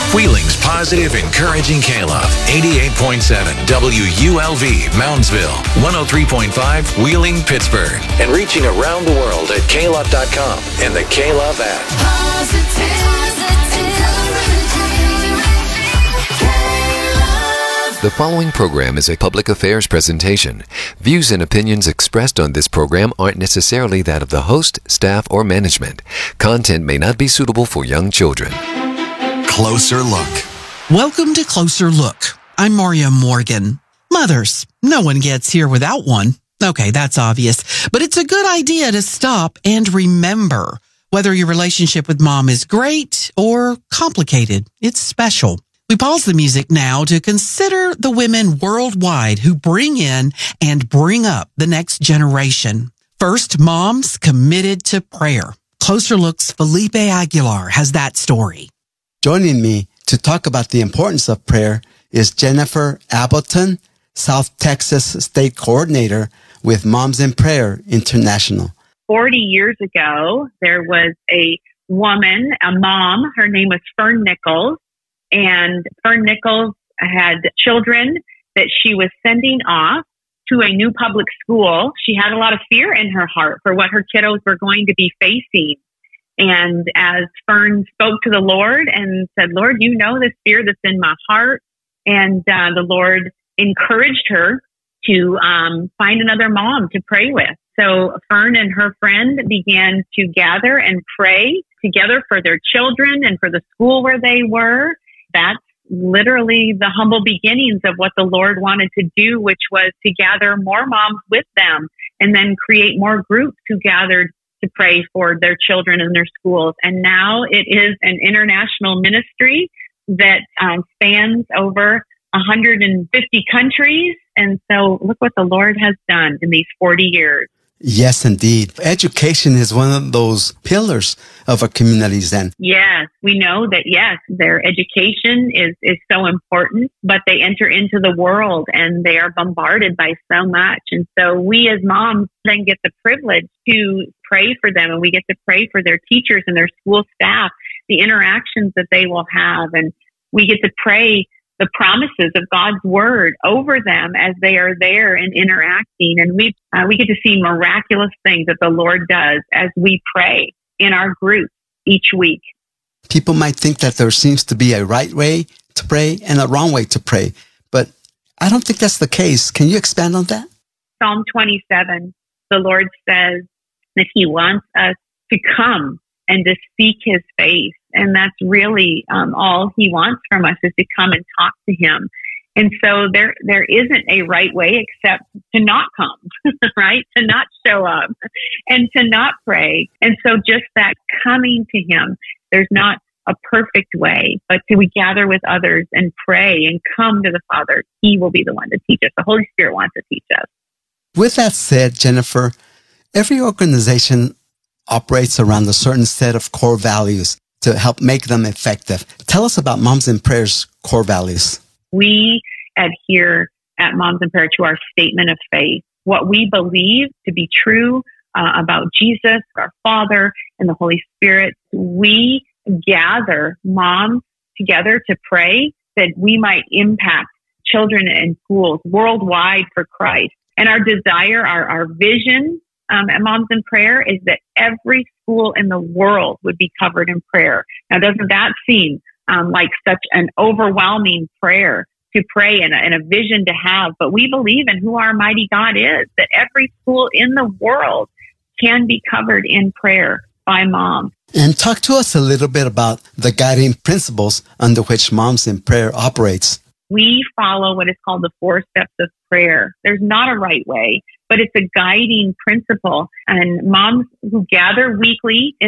Wheeling's positive, encouraging K-Love. 88.7 WULV, Moundsville. 103.5 Wheeling, Pittsburgh. And reaching around the world at klove.com and the K-Love app. The following program is a public affairs presentation. Views and opinions expressed on this program aren't necessarily that of the host, staff, or management. Content may not be suitable for young children. Closer Look. Welcome to Closer Look. I'm Maria Morgan. Mothers, no one gets here without one. Okay, that's obvious, but it's a good idea to stop and remember whether your relationship with mom is great or complicated. It's special. We pause the music now to consider the women worldwide who bring in and bring up the next generation. First, moms committed to prayer. Closer Look's Felipe Aguilar has that story. Joining me to talk about the importance of prayer is Jennifer Appleton, South Texas State Coordinator with Moms in Prayer International. 40 years ago, there was a woman, a mom, her name was Fern Nichols. And Fern Nichols had children that she was sending off to a new public school. She had a lot of fear in her heart for what her kiddos were going to be facing. And as Fern spoke to the Lord and said, Lord, you know this fear that's in my heart. And the Lord encouraged her to find another mom to pray with. So Fern and her friend began to gather and pray together for their children and for the school where they were. That's literally the humble beginnings of what the Lord wanted to do, which was to gather more moms with them and then create more groups who gathered to pray for their children in their schools. And now it is an international ministry that spans over 150 countries. And so look what the Lord has done in these 40 years. Yes, indeed. Education is one of those pillars of our communities then. Yes, we know that, yes, their education is so important, but they enter into the world and they are bombarded by so much. And so we as moms then get the privilege to pray for them, and we get to pray for their teachers and their school staff, the interactions that they will have. And we get to pray the promises of God's word over them as they are there and interacting. And we get to see miraculous things that the Lord does as we pray in our group each week. People might think that there seems to be a right way to pray and a wrong way to pray, but I don't think that's the case. Can you expand on that? Psalm 27, the Lord says that He wants us to come and to seek His face. And that's really all He wants from us, is to come and talk to Him. And so there isn't a right way except to not come, right? To not show up and to not pray. And so just that coming to Him, there's not a perfect way, but we gather with others and pray and come to the Father. He will be the one to teach us. The Holy Spirit wants to teach us. With that said, Jennifer, every organization operates around a certain set of core values to help make them effective. Tell us about Moms in Prayer's core values. We adhere at Moms in Prayer to our statement of faith, what we believe to be true about Jesus, our Father, and the Holy Spirit. We gather moms together to pray that we might impact children in schools worldwide for Christ. And our desire, our vision at Moms in Prayer is that every school in the world would be covered in prayer. Now, doesn't that seem like such an overwhelming prayer to pray and a vision to have? But we believe in who our mighty God is, that every school in the world can be covered in prayer by moms. And talk to us a little bit about the guiding principles under which Moms in Prayer operates. We follow what is called the 4 steps of prayer. There's not a right way, but it's a guiding principle. And moms who gather weekly in